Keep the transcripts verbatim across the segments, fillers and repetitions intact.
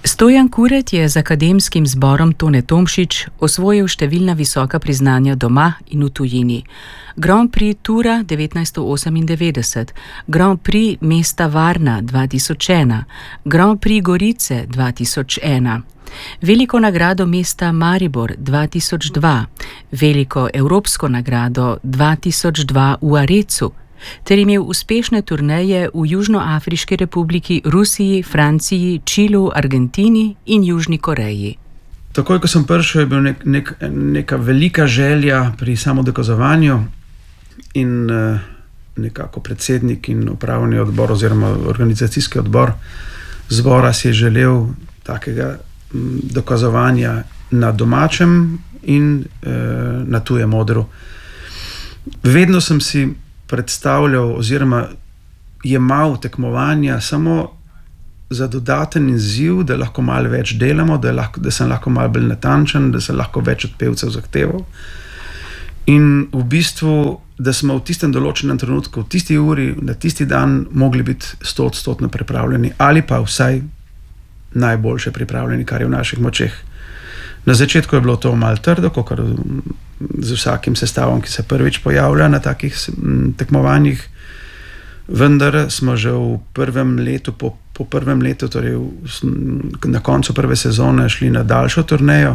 Stojan Kuret je z akademskim zborom Tone Tomšič osvojil številna visoka priznanja doma in v tujini. Grand Prix Tura devetnajststo osemindevetdeset, Grand Prix mesta Varna dva tisoč ena, Grand Prix Gorice dva tisoč ena, veliko nagrado mesta Maribor dva tisoč dva, veliko evropsko nagrado dva tisoč dva v Arecu, ter imel uspešne turneje v Južnoafriški republiki, Rusiji, Franciji, Čilu, Argentini in Južni Koreji. Takoj, ko sem prišel, je bil nek, nek, neka velika želja pri samodokazovanju in uh, nekako predsednik in upravni odbor oziroma organizacijski odbor zbora si je želel takega m, dokazovanja na domačem in uh, na tujem odru. Vedno sem si predstavljal oziroma jemal tekmovanja samo za dodaten izziv, da lahko malo več delamo, da, lahko, da sem lahko malo bolj natančen, da sem lahko več od pevcev zahteval. In v bistvu, da smo v tistem določenem trenutku, v tisti uri, na tisti dan mogli biti stoodstotno pripravljeni ali pa vsaj najboljše pripravljeni, kar je v naših močeh. Na začetku je bilo to malo trdo, kakor z vsakim sestavom, ki se prvič pojavlja na takih tekmovanjih, vendar smo že v prvem letu, po, po prvem letu, torej na koncu prve sezone šli na daljšo turnejo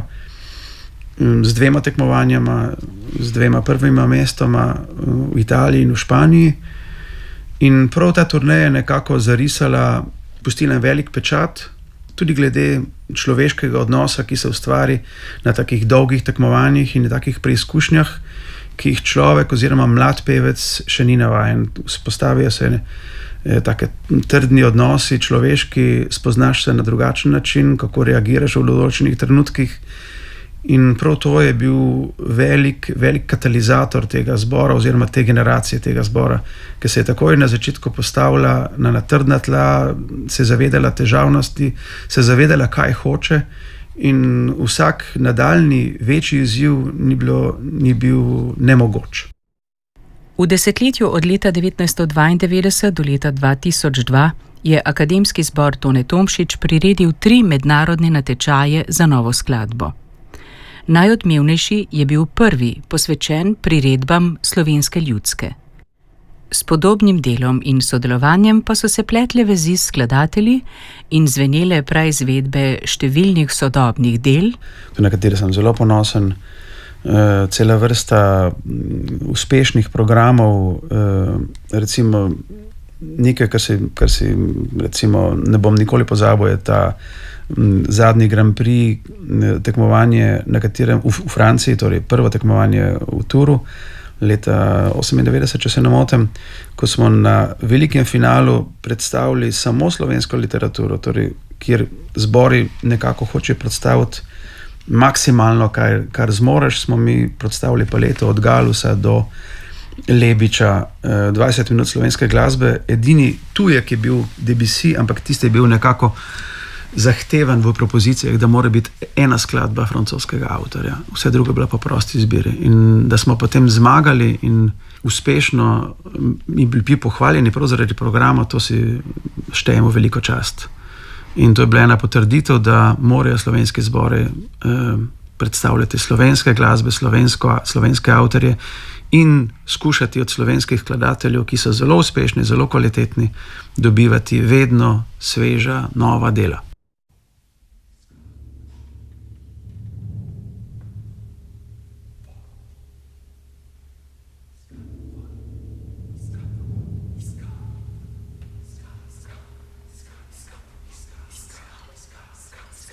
z dvema tekmovanjama, z dvema prvima mestoma v Italiji in v Španiji. In prav ta turneja je nekako zarisala, pustila velik pečat, tudi glede človeškega odnosa, ki se ustvari na takih dolgih tekmovanjih in na takih preizkušnjah, ki jih človek oziroma mlad pevec še ni navajen. Spostavijo se eh, take trdni odnosi, človeški, spoznaš se na drugačen način, kako reagiraš v določenih trenutkih. In prav to je bil velik, velik katalizator tega zbora oziroma te generacije tega zbora, ki se je takoj na začetku postavila na, na trdna tla, se je zavedala težavnosti, se je zavedala, kaj hoče, in vsak nadaljni večji izziv ni, bilo, ni bil nemogoč. V desetletju od leta devetnajststo dvaindevetdeset do leta dva tisoč dva je akademski zbor Tone Tomšič priredil tri mednarodne natečaje za novo skladbo. Najodmevnejši je bil prvi, posvečen priredbam slovenske ljudske. S podobnim delom in sodelovanjem pa so se pletle vezi s skladatelji in zvenele praizvedbe številnih sodobnih del, na katere sem zelo ponosen. Uh, cela vrsta uspešnih programov, uh, recimo nekaj, kar si, kar si recimo ne bom nikoli pozabil, je ta zadnji Grand Prix tekmovanje, na katerem v, v Franciji, torej prvo tekmovanje v Turu leta osemindevetdeset, če se ne motim, ko smo na velikem finalu predstavili samo slovensko literaturo, torej kjer zbori nekako hoče predstaviti maksimalno, kar, kar zmoreš, smo mi predstavili paleto od Galusa do Lebiča, dvajset minut slovenske glasbe. Edini tujek je bil Debussy, ampak tisti je bil nekako zahteven v propozicijah, da mora biti ena skladba francoskega avtorja. Vse drugo je bila pa prosti izbiri. In da smo potem zmagali in uspešno in bili pohvaljeni prav zaradi programa, to si štejemo veliko čast. In to je bila ena potrditev, da morajo slovenski zbori eh, predstavljati slovenske glasbe, slovensko, slovenske avtorje in skušati od slovenskih skladateljev, ki so zelo uspešni, zelo kvalitetni, dobivati vedno sveža, nova dela.